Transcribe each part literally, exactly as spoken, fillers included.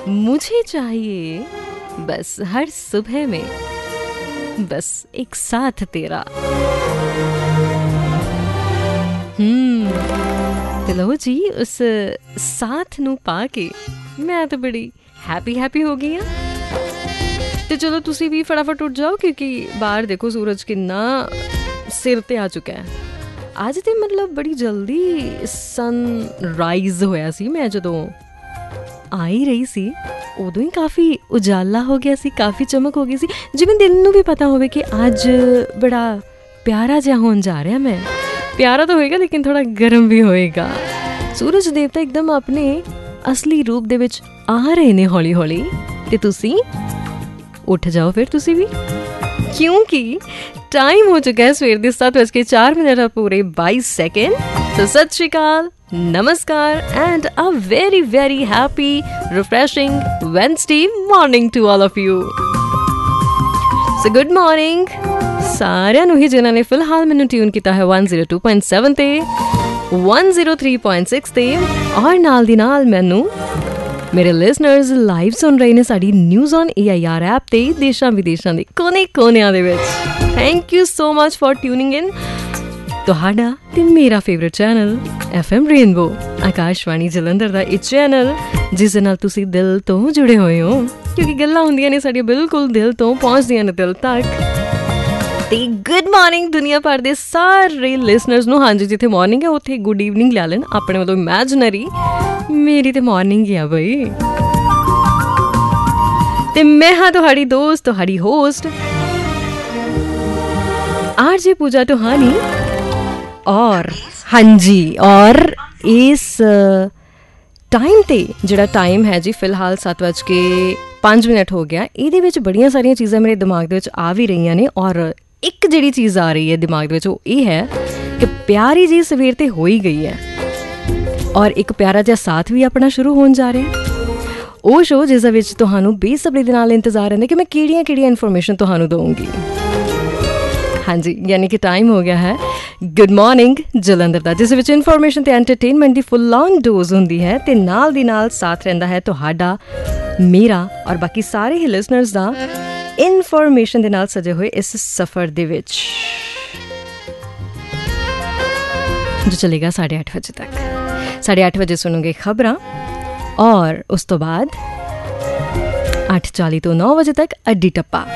मुझे चाहिए बस हर सुबह में बस एक साथ तेरा। हम्म ਤੇ ਲਓ ਜੀ ਉਸ ਸਾਥ ਨੂੰ ਪਾ ਕੇ ਮੈਂ ਤਾਂ ਬੜੀ ਹੈਪੀ ਹੈਪੀ ਹੋ ਗਈ ਹਾਂ। ਤੇ ਚਲੋ ਤੁਸੀਂ ਵੀ ਫਟਾਫਟ ਉੱਠ ਜਾਓ ਕਿਉਂਕਿ ਬਾਹਰ ਦੇਖੋ ਸੂਰਜ ਕਿੰਨਾ ਸਿਰ ਤੇ ਆ ਚੁੱਕਾ ਹੈ। ਅੱਜ ਤੇ ਮਤਲਬ ਬੜੀ ਜਲਦੀ ਸਨ ਰਾਈਜ਼ ਹੋਇਆ ਸੀ। ਮੈਂ ਜਦੋਂ ਆ ਹੀ ਰਹੀ ਸੀ ਉਦੋਂ ਹੀ ਕਾਫੀ ਉਜਾਲਾ ਹੋ ਗਿਆ ਸੀ, ਕਾਫੀ ਚਮਕ ਹੋ ਗਈ ਸੀ, ਜਿਵੇਂ ਦਿਲ ਨੂੰ ਵੀ ਪਤਾ ਹੋਵੇ ਕਿ ਅੱਜ ਬੜਾ ਪਿਆਰਾ ਜਿਹਾ ਹੋਣ ਜਾ ਰਿਹਾ। ਮੈਂ ਪਿਆਰਾ ਤਾਂ ਹੋਏਗਾ ਲੇਕਿਨ ਥੋੜਾ ਗਰਮ ਵੀ ਹੋਏਗਾ। ਸੂਰਜ ਦੇਵਤਾ ਇੱਕਦਮ ਆਪਣੇ ਅਸਲੀ ਰੂਪ ਦੇ ਵਿੱਚ ਆ ਰਹੇ ਨੇ ਹੌਲੀ ਹੌਲੀ। ਤੇ ਤੁਸੀਂ ਉੱਠ ਜਾਓ ਫਿਰ ਤੁਸੀਂ ਵੀ, ਕਿਉਂਕਿ ਟਾਈਮ ਹੋ ਚੁੱਕਾ ਹੈ ਸਵੇਰ ਦੇ ਸੱਤ ਵੱਜ ਕੇ ਚਾਰ ਮਿੰਟ ਪੂਰੇ ਬਾਈ ਸੈਕਿੰਡ। ਸੋ ਸਤਿ ਸ਼੍ਰੀ ਅਕਾਲ, ਨਮਸਕਾਰ and a very very happy refreshing Wednesday morning to all of you. So good morning ਸਾਰਿਆਂ ਨੂੰ ਹੀ ਜਿਨ੍ਹਾਂ ਨੇ ਫਿਲਹਾਲ ਮੈਨੂੰ ਟਿਊਨ ਕੀਤਾ ਹੈ one oh two point seven ਤੇ one oh three point six ਤੇ, ਔਰ ਨਾਲ ਦੀ ਨਾਲ ਮੈਨੂੰ ਮੇਰੇ ਲਿਸਨਰਸ ਲਾਈਵ ਸੁਣ ਰਹੇ ਨੇ ਸਾਡੀ news on A I R app ਤੇ ਦੇਸ਼ਾਂ ਵਿਦੇਸ਼ਾਂ ਦੇ ਕੋਨੇ ਕੋਨਿਆਂ ਦੇ ਵਿੱਚ। Thank you so much for tuning ਇਨ। ਤੁਹਾਡਾ ਤੇ ਮੇਰਾ favourite channel F M rainbow Akashvani Jalandhar ਦਾ ਇਹ ਚੈਨਲ, ਜਿਸ ਦੇ ਨਾਲ ਤੁਸੀਂ ਦਿਲ ਤੋਂ ਜੁੜੇ ਹੋਏ ਹੋ, ਕਿਉਂਕਿ ਗੱਲਾਂ ਹੁੰਦੀਆਂ ਨੇ ਸਾਡੀਆਂ ਬਿਲਕੁਲ ਦਿਲ ਤੋਂ ਪਹੁੰਚਦੀਆਂ ਨੇ ਦਿਲ ਤੱਕ। ਤੇ ਗੁੱਡ ਮਾਰਨਿੰਗ ਦੁਨੀਆ ਭਰ ਦੇ ਸਾਰੇ ਲਿਸਨਰਸ ਨੂੰ। ਹਾਂਜੀ ਜਿੱਥੇ ਮਾਰਨਿੰਗ ਹੈ ਉੱਥੇ ਗੁੱਡ ਈਵਨਿੰਗ ਲੈ ਲੈਣ ਆਪਣੇ ਵੱਲੋਂ ਇਮੈਜਨਰੀ। ਮੇਰੀ ਤੇ ਮਾਰਨਿੰਗ ਹੀ ਆ ਬਈ। ਤੇ ਮੈਂ ਹਾਂ ਤੁਹਾਡੀ ਦੋਸਤ, ਤੁਹਾਡੀ ਹੋਸਟ ਆਰ ਜੇ ਪੂਜਾ ਟੋਹਾਨੀ। ਔਰ ਹਾਂਜੀ ਔਰ ਇਸ ਟਾਈਮ ਤੇ ਜਿਹੜਾ ਟਾਈਮ ਹੈ ਜੀ ਫਿਲਹਾਲ ਸੱਤ ਵੱਜ ਕੇ ਪੰਜ ਮਿੰਟ ਹੋ ਗਿਆ। ਇਹਦੇ ਵਿੱਚ ਬੜੀਆਂ ਸਾਰੀਆਂ ਚੀਜ਼ਾਂ ਮੇਰੇ ਦਿਮਾਗ ਦੇ ਵਿੱਚ ਆ ਵੀ ਰਹੀਆਂ ਨੇ, ਔਰ ਇੱਕ ਜਿਹੜੀ ਚੀਜ਼ ਆ ਰਹੀ ਹੈ ਦਿਮਾਗ ਦੇ ਵਿੱਚ ਉਹ ਇਹ ਹੈ ਕਿ ਪਿਆਰੀ ਜੀ ਸਵੇਰ ਤੇ ਹੋ ਹੀ ਗਈ ਹੈ, ਔਰ ਇੱਕ ਪਿਆਰਾ ਜਿਹਾ ਸਾਥ ਵੀ ਆਪਣਾ ਸ਼ੁਰੂ ਹੋਣ ਜਾ ਰਿਹਾ। ਉਹ ਸ਼ੋਅ ਜਿਸ ਦੇ ਵਿੱਚ ਤੁਹਾਨੂੰ ਬੇਸਬਰੀ ਦੇ ਨਾਲ ਇੰਤਜ਼ਾਰ ਰਹਿੰਦਾ ਕਿ ਮੈਂ ਕਿਹੜੀਆਂ ਕਿਹੜੀਆਂ ਇਨਫੋਰਮੇਸ਼ਨ ਤੁਹਾਨੂੰ ਦਊਂਗੀ। ਹਾਂਜੀ ਯਾਨੀ ਕਿ ਟਾਈਮ ਹੋ ਗਿਆ ਹੈ ਗੁੱਡ ਮਾਰਨਿੰਗ ਜਲੰਧਰ ਦਾ, ਜਿਸ ਵਿੱਚ ਇਨਫੋਰਮੇਸ਼ਨ ਤੇ entertainment the full on dose ਹੁੰਦੀ ਹੈ ਤੇ ਨਾਲ ਦੀ ਨਾਲ ਸਾਥ ਰਹਿੰਦਾ ਹੈ ਤੁਹਾਡਾ, ਮੇਰਾ ਔਰ ਬਾਕੀ ਸਾਰੇ ਹੀ ਲਿਸਨਰਸ ਦਾ ਇਨਫੋਰਮੇਸ਼ਨ ਦੇ ਨਾਲ ਸਜੇ ਹੋਏ ਇਸ ਸਫ਼ਰ ਦੇ ਵਿੱਚ, ਜੋ ਚਲੇਗਾ ਸਾਢੇ ਅੱਠ ਵਜੇ ਤੱਕ। ਸਾਢੇ ਅੱਠ ਵਜੇ ਸੁਣੋਗੇ ਖਬਰਾਂ, ਔਰ ਉਸ ਤੋਂ ਬਾਅਦ ਅੱਠ ਚਾਲੀ ਤੋਂ ਨੌ ਵਜੇ ਤੱਕ ਅੱਡੀ ਟੱਪਾ,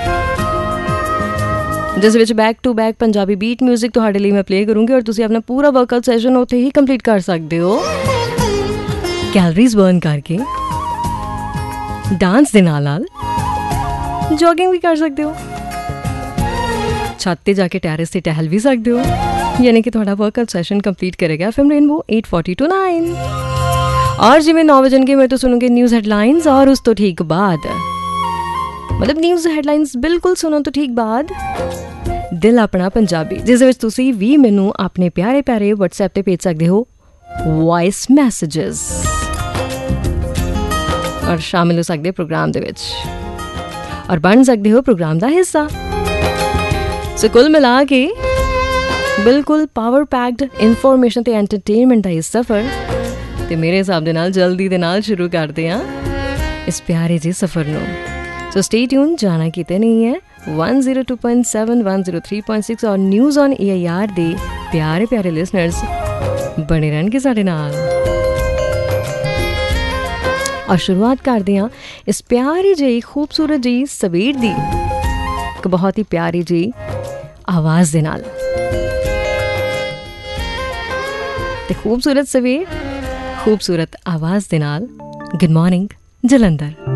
ਜਿਸ ਵਿੱਚ back to back Punjabi beat music ਤੁਹਾਡੇ ਲਈ ਮੈਂ ਪਲੇ ਕਰੂੰਗੀ, ਔਰ ਤੁਸੀਂ ਆਪਣਾ ਪੂਰਾ ਵਰਕਆਊਟ ਸੈਸ਼ਨ ਉੱਥੇ ਹੀ ਕੰਪਲੀਟ ਕਰ ਸਕਦੇ ਹੋ, ਕੈਲਰੀਜ਼ ਬਰਨ ਕਰਕੇ। ਡਾਂਸ ਦੇ ਨਾਲ ਨਾਲ ਜੋਗਿੰਗ ਵੀ ਕਰ ਸਕਦੇ ਹੋ, ਛੱਤ ਤੇ ਜਾ ਕੇ ਟੈਰਿਸ ਤੇ ਟਹਿਲ ਵੀ ਸਕਦੇ ਹੋ, ਯਾਨੀ ਕਿ ਤੁਹਾਡਾ ਵਰਕਆਊਟ ਸੈਸ਼ਨ ਕੰਪਲੀਟ ਕਰੇਗਾ F M rainbow eight forty to nine। ਔਰ ਜਿਵੇਂ ਨੌ ਵਜਣਗੇ ਮੈਂ ਤਾਂ ਸੁਣੂੰਗੇ ਨਿਊਜ਼ ਹੈਡਲਾਈਨਸ, ਔਰ ਉਸ ਤੋਂ ਠੀਕ ਬਾਅਦ ਮਤਲਬ ਨਿਊਜ਼ ਹੈਡਲਾਈਨਸ ਬਿਲਕੁਲ ਸੁਣਨ ਤੋਂ ਠੀਕ ਬਾਅਦ ਦਿਲ ਆਪਣਾ ਪੰਜਾਬੀ, ਜਿਸ ਦੇ ਵਿੱਚ ਤੁਸੀਂ ਵੀ ਮੈਨੂੰ ਆਪਣੇ ਪਿਆਰੇ ਪਿਆਰੇ ਵਟਸਐਪ ਤੇ ਭੇਜ ਸਕਦੇ ਹੋ ਵੌਇਸ ਮੈਸੇजेस, ਔਰ ਸ਼ਾਮਿਲ ਹੋ ਸਕਦੇ ਪ੍ਰੋਗਰਾਮ ਦੇ ਵਿੱਚ, ਔਰ ਬਣ ਸਕਦੇ ਹੋ ਪ੍ਰੋਗਰਾਮ ਦਾ ਹਿੱਸਾ। ਸੋ ਕੁੱਲ ਮਿਲਾ ਕੇ ਬਿਲਕੁਲ ਪਾਵਰ ਪੈਕਡ ਇਨਫੋਰਮੇਸ਼ਨ ਤੇ ਐਂਟਰਟੇਨਮੈਂਟ ਦਾ ਇਹ ਸਫ਼ਰ, ਤੇ ਮੇਰੇ ਹਿਸਾਬ ਦੇ ਨਾਲ ਜਲਦੀ ਦੇ ਨਾਲ ਸ਼ੁਰੂ ਕਰਦੇ ਹਾਂ ਇਸ ਪਿਆਰੇ ਜਿਹੇ ਸਫ਼ਰ ਨੂੰ। ਸੋ ਸਟੇ ਟਿਊਨ, ਜਾਣਾ ਕਿਤੇ ਨਹੀਂ ਹੈ। one oh two point seven, one oh three point six ਔਰ news on A I R ਦੇ ਪਿਆਰੇ ਪਿਆਰੇ ਲਿਸਨਰਸ ਬਣੇ ਰਹਿਣਗੇ ਸਾਡੇ ਨਾਲ। ਔਰ ਸ਼ੁਰੂਆਤ ਕਰਦੇ ਹਾਂ ਇਸ ਪਿਆਰੀ ਜਿਹੀ ਖੂਬਸੂਰਤ ਜਿਹੀ ਸਵੇਰ ਦੀ ਇੱਕ ਬਹੁਤ ਹੀ ਪਿਆਰੀ ਜਿਹੀ ਆਵਾਜ਼ ਦੇ ਨਾਲ। ਤੇ ਖੂਬਸੂਰਤ ਸਵੇਰ ਖੂਬਸੂਰਤ ਆਵਾਜ਼ ਦੇ ਨਾਲ ਗੁੱਡ ਮਾਰਨਿੰਗ ਜਲੰਧਰ।